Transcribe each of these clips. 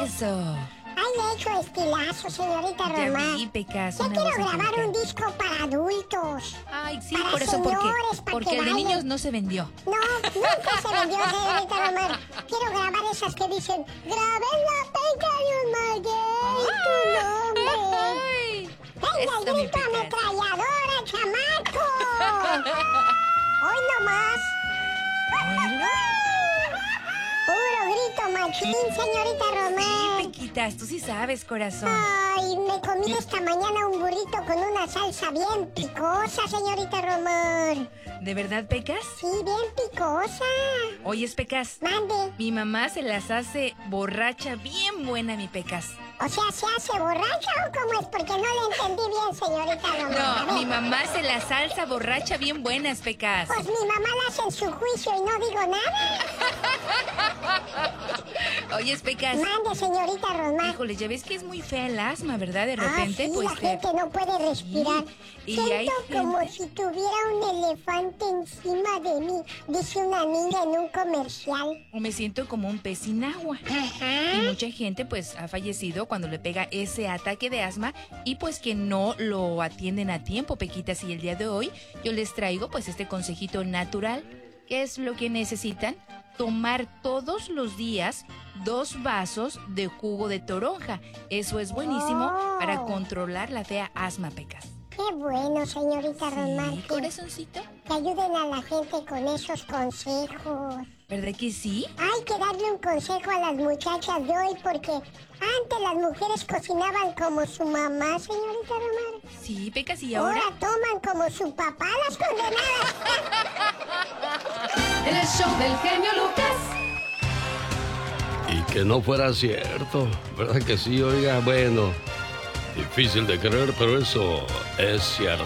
Eso. Ay, le he hecho estilazo, señorita Román. Ya vi, Pecas. Ya quiero grabar un disco para adultos. Ay, sí, para por eso, señores, porque el de niños no se vendió. No, nunca se vendió, señorita Román. Quiero grabar esas que dicen, graben la Peca y un maguey, tu nombre. Venga, el grito ametralladora, chamaco. Hoy nomás. Puro grito machín, señorita Román. Sí, Pequitas, tú sí sabes, corazón. Ay, me comí esta mañana un burrito con una salsa bien picosa, señorita Román. ¿De verdad, Pecas? Sí, bien picosa. Oyes, Pecas. Mande. Mi mamá se las hace borracha bien buena, mi Pecas. O sea, ¿se hace borracha o cómo es? Porque no le entendí bien, señorita Román. No, mi mamá hace la salsa borracha bien buenas, Pecas. Pues mi mamá la hace en su juicio y no digo nada. Oyes, Pecas. Mande, señorita Román. Híjole, ya ves que es muy fea el asma, ¿verdad? De repente, sí, pues. la gente no puede respirar. Y Siento hay como gente- si tuviera un elefante encima de mí, dice una niña en un comercial. O me siento como un pez sin agua. Ajá. Y mucha gente, pues, ha fallecido cuando le pega ese ataque de asma y, pues, que no lo atienden a tiempo, Pequitas. Y el día de hoy yo les traigo, pues, este consejito natural. ¿Qué es lo que necesitan? Tomar todos los días 2 vasos de jugo de toronja. Eso es buenísimo para controlar la fea asma, Pecas. Qué bueno, señorita Román. Sí, corazoncito. Que ayuden a la gente con esos consejos. ¿Verdad que sí? Hay que darle un consejo a las muchachas de hoy porque antes las mujeres cocinaban como su mamá, señorita Román. Sí, Pecas, ¿y ahora? Ahora toman como su papá las condenadas. En el show del genio Lucas. Y que no fuera cierto, ¿verdad que sí? Oiga, bueno, difícil de creer, pero eso es cierto.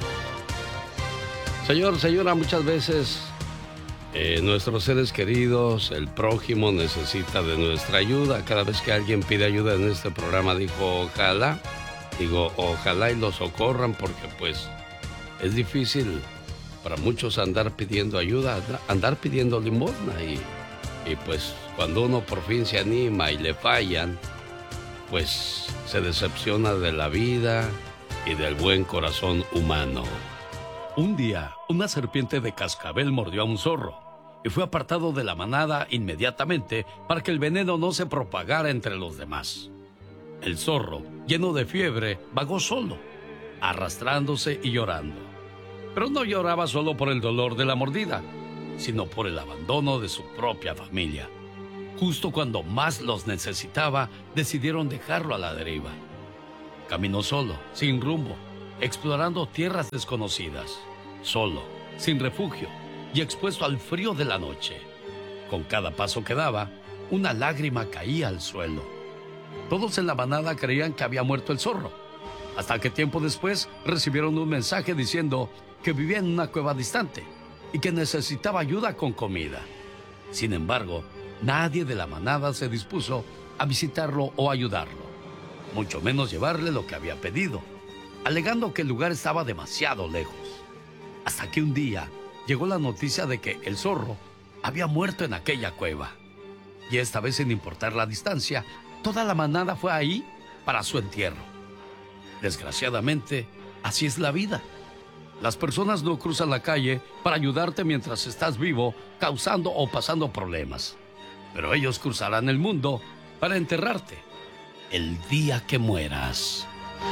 Señor, señora, muchas veces nuestros seres queridos, el prójimo, necesita de nuestra ayuda. Cada vez que alguien pide ayuda en este programa, ojalá y lo socorran, porque pues es difícil para muchos andar pidiendo ayuda, andar pidiendo limosna y pues cuando uno por fin se anima y le fallan, pues se decepciona de la vida y del buen corazón humano. Un día, una serpiente de cascabel mordió a un zorro y fue apartado de la manada inmediatamente para que el veneno no se propagara entre los demás. El zorro, lleno de fiebre, vagó solo, arrastrándose y llorando. Pero no lloraba solo por el dolor de la mordida, sino por el abandono de su propia familia. Justo cuando más los necesitaba, decidieron dejarlo a la deriva. Caminó solo, sin rumbo, explorando tierras desconocidas, solo, sin refugio y expuesto al frío de la noche. Con cada paso que daba, una lágrima caía al suelo. Todos en la manada creían que había muerto el zorro, hasta que tiempo después recibieron un mensaje diciendo que vivía en una cueva distante y que necesitaba ayuda con comida. Sin embargo, nadie de la manada se dispuso a visitarlo o ayudarlo, mucho menos llevarle lo que había pedido, alegando que el lugar estaba demasiado lejos. Hasta que un día llegó la noticia de que el zorro había muerto en aquella cueva. Y esta vez, sin importar la distancia, toda la manada fue ahí para su entierro. Desgraciadamente, así es la vida. Las personas no cruzan la calle para ayudarte mientras estás vivo, causando o pasando problemas. Pero ellos cruzarán el mundo para enterrarte el día que mueras.